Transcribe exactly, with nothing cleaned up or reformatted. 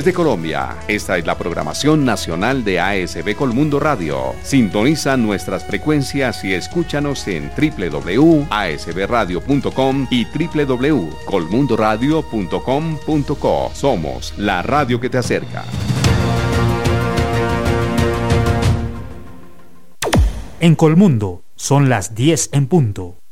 desde Colombia. Esta es la programación nacional de A S B Colmundo Radio. Sintoniza nuestras frecuencias y escúchanos en doble u doble u doble u punto a s b radio punto com y doble u doble u doble u punto colmundo radio punto com punto co. Somos la radio que te acerca. En Colmundo son las diez en punto.